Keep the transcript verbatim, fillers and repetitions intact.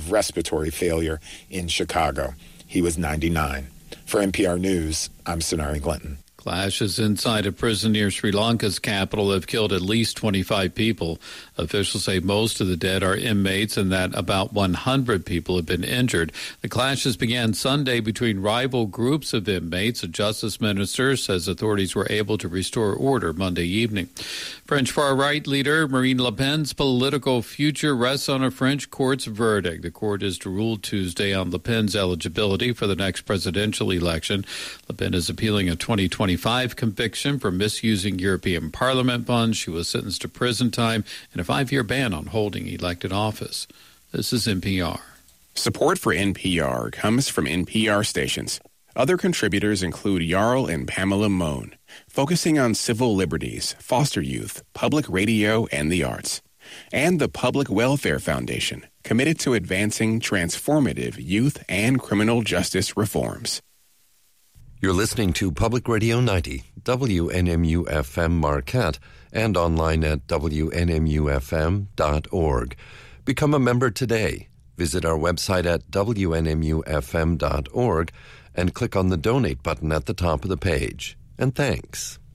of respiratory failure in Chicago. He was ninety-nine. For N P R News, I'm Sonari Glinton. Clashes inside a prison near Sri Lanka's capital have killed at least twenty-five people. Officials say most of the dead are inmates and that about one hundred people have been injured. The clashes began Sunday between rival groups of inmates. A justice minister says authorities were able to restore order Monday evening. French far-right leader Marine Le Pen's political future rests on a French court's verdict. The court is to rule Tuesday on Le Pen's eligibility for the next presidential election. Le Pen is appealing a twenty twenty-five conviction for misusing European Parliament funds. She was sentenced to prison time and a five-year ban on holding elected office. This is N P R. Support for N P R comes from N P R stations. Other contributors include Jarl and Pamela Mohn, focusing on civil liberties, foster youth, public radio, and the arts. And the Public Welfare Foundation, committed to advancing transformative youth and criminal justice reforms. You're listening to Public Radio ninety, W N M U F M Marquette, and online at W N M U F M dot org. Become a member today. Visit our website at W N M U F M dot org and click on the Donate button at the top of the page. And thanks.